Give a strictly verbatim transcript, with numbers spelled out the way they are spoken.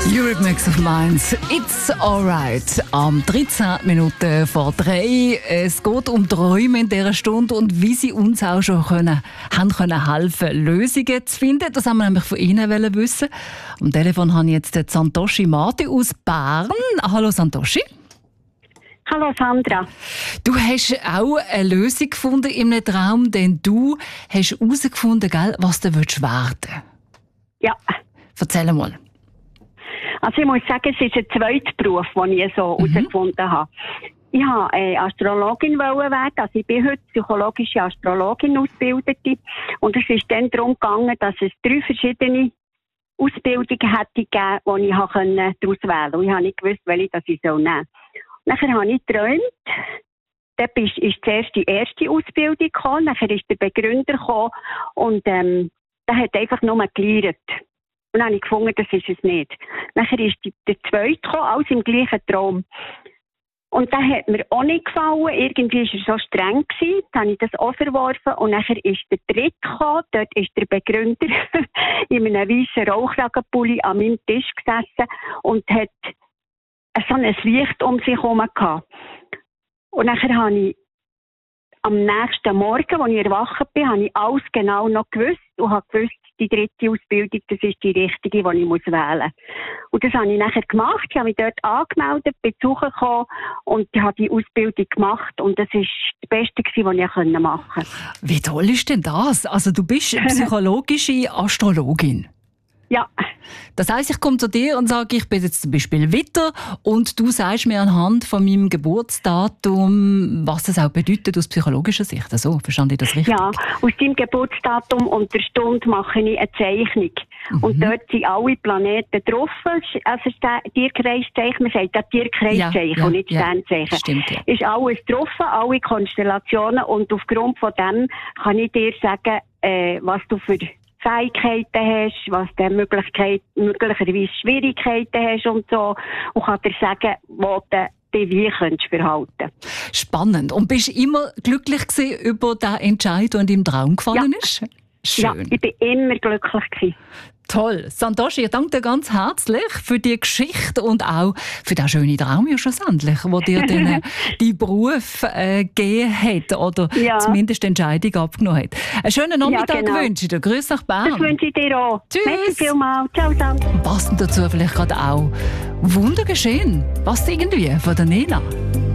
Eurythmics of Mainz, It's Alright. Am dreizehn Minuten vor drei. Es geht um Träume in dieser Stunde und wie sie uns auch schon können, haben können helfen, Lösungen zu finden. Das haben wir nämlich von Ihnen wissen. Am Telefon habe ich jetzt den Santoshi Marti aus Bern. Hallo Santoshi. Hallo Sandra. Du hast auch eine Lösung gefunden in einem Traum, denn du hast herausgefunden, was du werden willst. Ja. Erzähl mal. Also ich muss sagen, es ist ein zweiter Beruf, den ich so mhm. herausgefunden habe. Ich wollte äh, Astrologin werden, also ich bin heute psychologische Astrologin Ausgebildete. Und es ist dann darum gegangen, dass es drei verschiedene Ausbildungen hätte gegeben, die ich daraus wählen konnte. Und ich habe nicht gewusst, welche das ich nehmen soll. Nachher habe ich geträumt. Dort ist, ist zuerst die erste Ausbildung gekommen, nachher ist der Begründer gekommen und ähm, der hat einfach nur gelehrt. Und dann habe ich gefunden, das ist es nicht. Nachher ist die, der zweite gekommen, alles im gleichen Traum. Und der hat mir auch nicht gefallen. Irgendwie war er so streng gewesen. Dann habe ich das auch verworfen. Und nachher ist der dritte gekommen. Dort ist der Begründer in einem weißen Rauchragenpulli an meinem Tisch gesessen und hat so ein Licht um sich herum gehabt. Und nachher habe ich am nächsten Morgen, als ich erwacht bin, habe ich alles genau noch gewusst und habe gewusst, die dritte Ausbildung, das ist die richtige, die ich muss wählen muss. Und das habe ich nachher gemacht. Ich habe mich dort angemeldet, bin zugekommen und habe die Ausbildung gemacht. Und das war das Beste, was ich machen konnte. Wie toll ist denn das? Also du bist psychologische Astrologin. Ja. Das heisst, ich komme zu dir und sage, ich bin jetzt zum Beispiel Widder und du sagst mir anhand von meinem Geburtsdatum, was das auch bedeutet aus psychologischer Sicht. Also, verstand ich das richtig? Ja, aus deinem Geburtsdatum und der Stunde mache ich eine Zeichnung. Mhm. Und dort sind alle Planeten drauf. Also das Tierkreiszeichen, man sagt das Tierkreiszeichen ja, ja, und nicht Sternzeichen. Ja, stimmt, ja. Ist alles drauf, alle Konstellationen und aufgrund von dem kann ich dir sagen, äh, was du für Fähigkeiten hast, was du Möglichkeit, möglicherweise Schwierigkeiten hast und so. Und kann dir sagen, wo du dich wie könntest verhalten. Spannend. Und bist du immer glücklich gewesen über den Entscheid, der in deinem Traum gefallen ja. ist? Schön. Ja, ich bin immer glücklich gewesen. Toll. Santoshi, ich danke dir ganz herzlich für die Geschichte und auch für den schönen Traum ja schlussendlich, der dir den, deinen Beruf äh, gegeben hat oder ja. zumindest die Entscheidung abgenommen hat. Einen schönen Nachmittag ja, genau. wünsche ich dir. Grüß nach Bern. Das wünsche ich dir auch. Tschüss. Merci vielmals. Ciao, Sandra. Passend dazu vielleicht gerade auch Wunder geschehen. Passt irgendwie von der Nena.